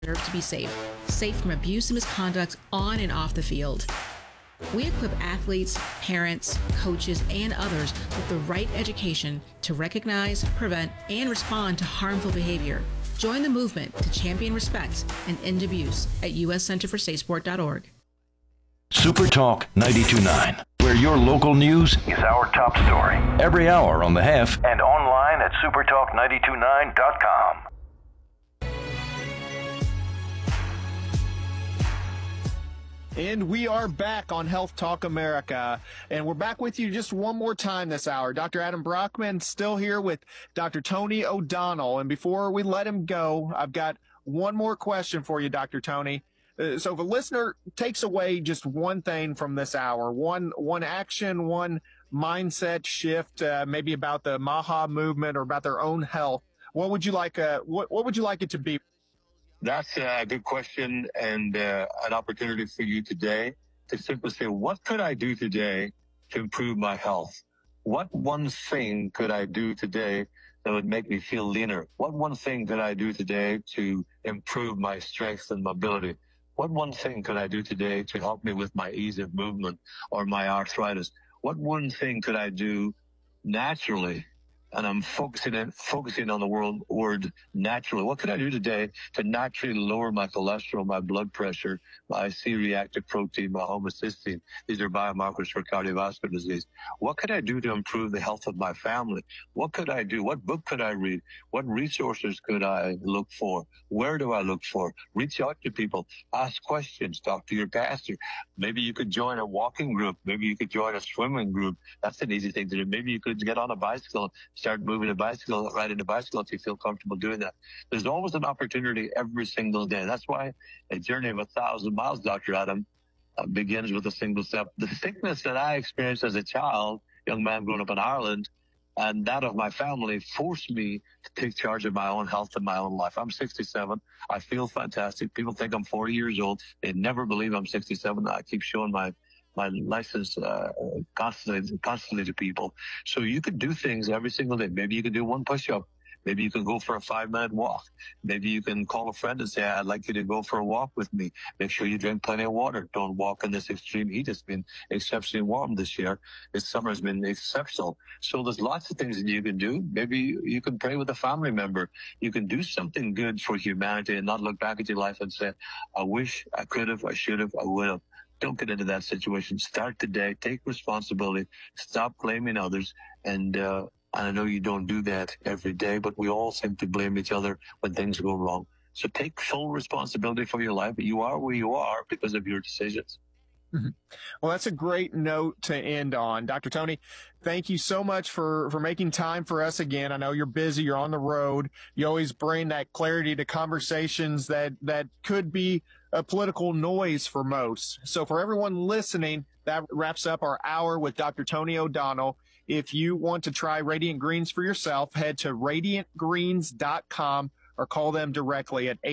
deserve to be safe from abuse and misconduct on and off the field. We equip athletes, parents, coaches, and others with the right education to recognize, prevent, and respond to harmful behavior. Join the movement to champion respect and end abuse at uscenterforsafesport.org. Super Talk 92.9, where your local news is our top story. Every hour on the Hef and online at supertalk929.com. And we are back on Health Talk America, and we're back with you just one more time this hour. Dr. Adam Brockman still here with Dr. Tony O'Donnell, and before we let him go, I've got one more question for you, Dr. Tony. So if a listener takes away just one thing from this hour, one action, one mindset shift, maybe about the MAHA movement or about their own health, what would you like? What would you like it to be? That's a good question and an opportunity for you today to simply say, what could I do today to improve my health? What one thing could I do today that would make me feel leaner? What one thing could I do today to improve my strength and mobility? What one thing could I do today to help me with my ease of movement or my arthritis? What one thing could I do naturally? And I'm focusing on the word naturally. What could I do today to naturally lower my cholesterol, my blood pressure, my C-reactive protein, my homocysteine? These are biomarkers for cardiovascular disease. What could I do to improve the health of my family? What could I do? What book could I read? What resources could I look for? Where do I look for? Reach out to people. Ask questions. Talk to your pastor. Maybe you could join a walking group. Maybe you could join a swimming group. That's an easy thing to do. Maybe you could get on a bicycle, start moving a bicycle, riding a bicycle if you feel comfortable doing that. There's always an opportunity every single day. That's why a journey of 1,000 miles, Dr. Adam, begins with a single step. The sickness that I experienced as a child, young man growing up in Ireland, and that of my family forced me to take charge of my own health and my own life. I'm 67. I feel fantastic. People think I'm 40 years old. They never believe I'm 67. I keep showing my license constantly to people. So you could do things every single day. Maybe you could do one push-up. Maybe you can go for a 5-minute walk. Maybe you can call a friend and say, I'd like you to go for a walk with me. Make sure you drink plenty of water. Don't walk in this extreme heat. It's been exceptionally warm this year. This summer has been exceptional. So there's lots of things that you can do. Maybe you can pray with a family member. You can do something good for humanity and not look back at your life and say, I wish I could have, I should have, I would have. Don't get into that situation. Start today. Take responsibility. Stop blaming others. And I know you don't do that every day, but we all seem to blame each other when things go wrong. So take full responsibility for your life. You are where you are because of your decisions. Mm-hmm. Well, that's a great note to end on. Dr. Tony, thank you so much for making time for us again. I know you're busy. You're on the road. You always bring that clarity to conversations that could be a political noise for most. So for everyone listening, that wraps up our hour with Dr. Tony O'Donnell. If you want to try Radiant Greens for yourself, head to radiantgreens.com or call them directly at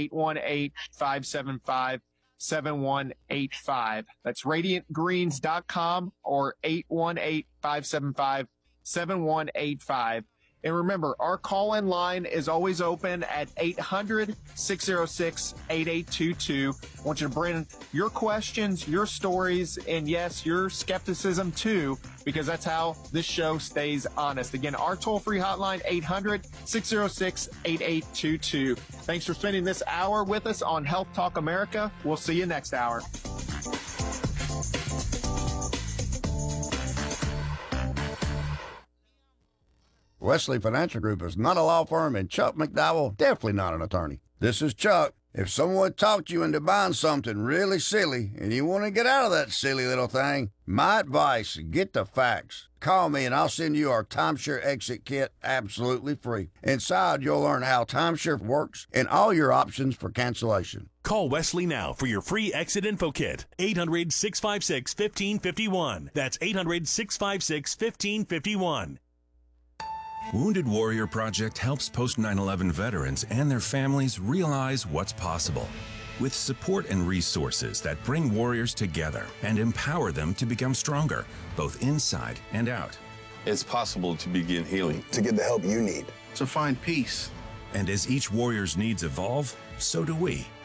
818-575-7185. That's radiantgreens.com or 818-575-7185. And remember, our call-in line is always open at 800-606-8822. I want you to bring your questions, your stories, and yes, your skepticism too, because that's how this show stays honest. Again, our toll-free hotline, 800-606-8822. Thanks for spending this hour with us on Health Talk America. We'll see you next hour. Wesley Financial Group is not a law firm, and Chuck McDowell definitely not an attorney. This is Chuck. If someone talked you into buying something really silly and you want to get out of that silly little thing, my advice, get the facts. Call me and I'll send you our timeshare exit kit absolutely free. Inside, you'll learn how timeshare works and all your options for cancellation. Call Wesley now for your free exit info kit. 800-656-1551. That's 800-656-1551. Wounded Warrior Project helps post 9/11 veterans and their families realize what's possible. With support and resources that bring warriors together and empower them to become stronger, both inside and out. It's possible to begin healing. To get the help you need. To find peace. And as each warrior's needs evolve, so do we.